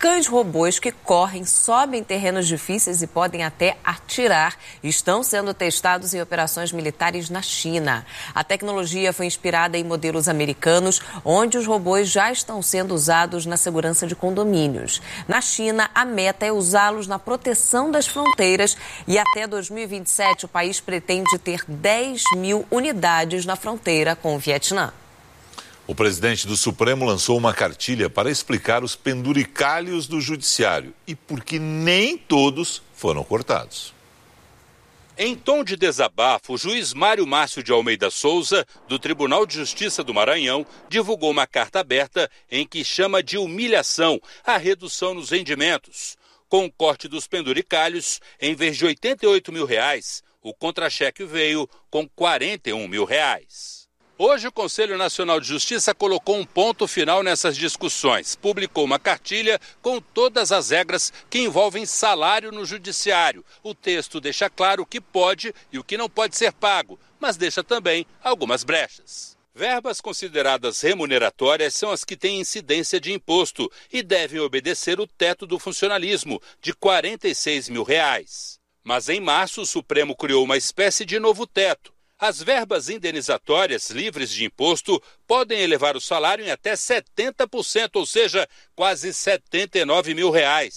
Cães robôs que correm, sobem terrenos difíceis e podem até atirar estão sendo testados em operações militares na China. A tecnologia foi inspirada em modelos americanos, onde os robôs já estão sendo usados na segurança de condomínios. Na China, a meta é usá-los na proteção das fronteiras e até 2027 o país pretende ter 10 mil unidades na fronteira com o Vietnã. O presidente do Supremo lançou uma cartilha para explicar os penduricalhos do judiciário e por que nem todos foram cortados. Em tom de desabafo, o juiz Mário Márcio de Almeida Souza, do Tribunal de Justiça do Maranhão, divulgou uma carta aberta em que chama de humilhação a redução nos rendimentos. Com o corte dos penduricalhos, em vez de R$88 mil, o contra-cheque veio com R$41 mil. Hoje, o Conselho Nacional de Justiça colocou um ponto final nessas discussões. Publicou uma cartilha com todas as regras que envolvem salário no judiciário. O texto deixa claro o que pode e o que não pode ser pago, mas deixa também algumas brechas. Verbas consideradas remuneratórias são as que têm incidência de imposto e devem obedecer o teto do funcionalismo, de R$46 mil. Mas em março, o Supremo criou uma espécie de novo teto. As verbas indenizatórias livres de imposto podem elevar o salário em até 70%, ou seja, quase R$79 mil.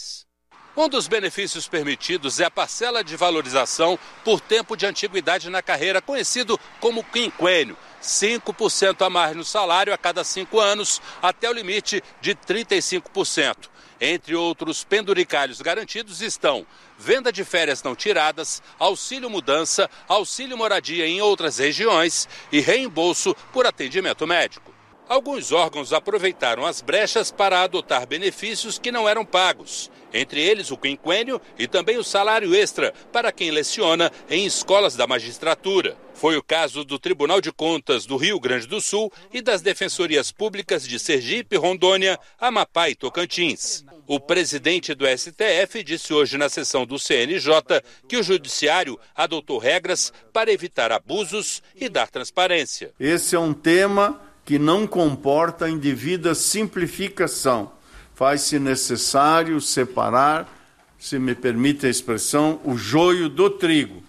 Um dos benefícios permitidos é a parcela de valorização por tempo de antiguidade na carreira, conhecido como quinquênio. 5% a mais no salário a cada 5 anos, até o limite de 35%. Entre outros penduricalhos garantidos estão venda de férias não tiradas, auxílio mudança, auxílio moradia em outras regiões e reembolso por atendimento médico. Alguns órgãos aproveitaram as brechas para adotar benefícios que não eram pagos, entre eles o quinquênio e também o salário extra para quem leciona em escolas da magistratura. Foi o caso do Tribunal de Contas do Rio Grande do Sul e das Defensorias Públicas de Sergipe, Rondônia, Amapá e Tocantins. O presidente do STF disse hoje na sessão do CNJ que o judiciário adotou regras para evitar abusos e dar transparência. Esse é um tema que não comporta indevida simplificação. Faz-se necessário separar, se me permite a expressão, o joio do trigo.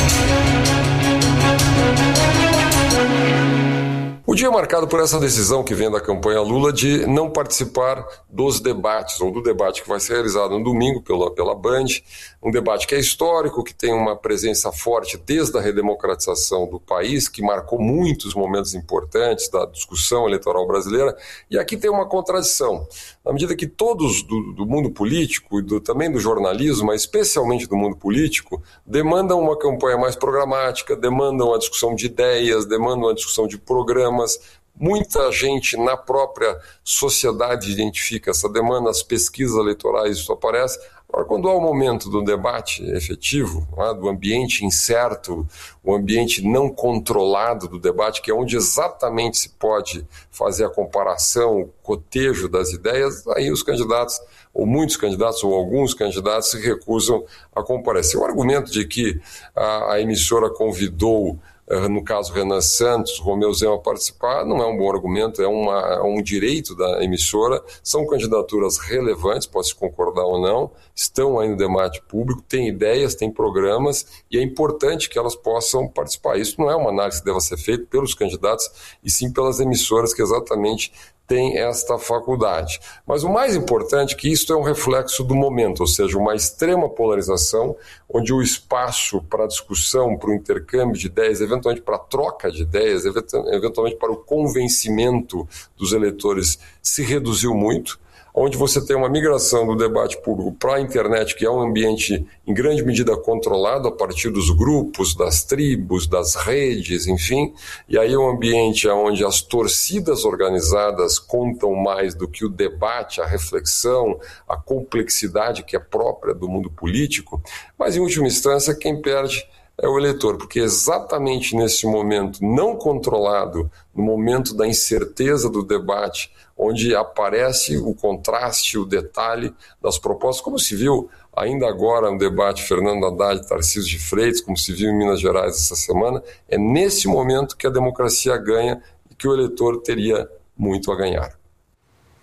O dia é marcado por essa decisão que vem da campanha Lula de não participar dos debates, ou do debate que vai ser realizado no domingo pela Band, um debate que é histórico, que tem uma presença forte desde a redemocratização do país, que marcou muitos momentos importantes da discussão eleitoral brasileira, e aqui tem uma contradição. Na medida que todos do mundo político e também do jornalismo, mas especialmente do mundo político, demandam uma campanha mais programática, demandam a discussão de ideias, demandam a discussão de programas. Muita gente na própria sociedade identifica essa demanda, as pesquisas eleitorais isso aparece. Agora, quando há o momento do debate efetivo, do ambiente incerto, o ambiente não controlado do debate, que é onde exatamente se pode fazer a comparação, o cotejo das ideias, aí os candidatos, ou muitos candidatos, ou alguns candidatos, se recusam a comparecer. O argumento de que a emissora convidou, no caso Renan Santos, Romeu Zema, a participar, não é um bom argumento, é um direito da emissora, são candidaturas relevantes, pode-se concordar ou não, estão aí no debate público, têm ideias, têm programas, e é importante que elas possam participar. Isso não é uma análise que deva ser feita pelos candidatos, e sim pelas emissoras que exatamente tem esta faculdade. Mas o mais importante é que isso é um reflexo do momento, ou seja, uma extrema polarização, onde o espaço para discussão, para o intercâmbio de ideias, eventualmente para a troca de ideias, eventualmente para o convencimento dos eleitores se reduziu muito, onde você tem uma migração do debate público para a internet, que é um ambiente em grande medida controlado a partir dos grupos, das tribos, das redes, enfim, e aí é um ambiente onde as torcidas organizadas contam mais do que o debate, a reflexão, a complexidade que é própria do mundo político, mas em última instância quem perde é o eleitor, porque exatamente nesse momento não controlado, no momento da incerteza do debate, onde aparece o contraste, o detalhe das propostas, como se viu ainda agora no debate Fernando Haddad, Tarcísio de Freitas, como se viu em Minas Gerais essa semana, é nesse momento que a democracia ganha e que o eleitor teria muito a ganhar.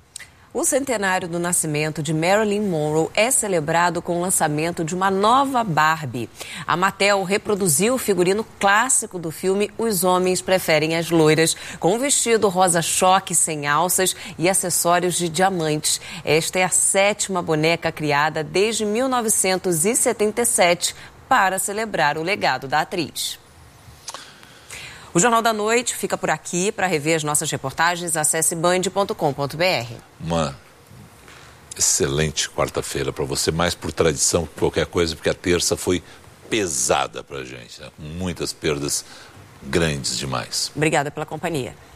O centenário do nascimento de Marilyn Monroe é celebrado com o lançamento de uma nova Barbie. A Mattel reproduziu o figurino clássico do filme Os Homens Preferem as Loiras, com um vestido rosa-choque sem alças e acessórios de diamantes. Esta é a 7ª boneca criada desde 1977 para celebrar o legado da atriz. O Jornal da Noite fica por aqui. Para rever as nossas reportagens, acesse band.com.br. Uma excelente quarta-feira para você, mais por tradição que qualquer coisa, porque a terça foi pesada para a gente, né? Muitas perdas grandes demais. Obrigada pela companhia.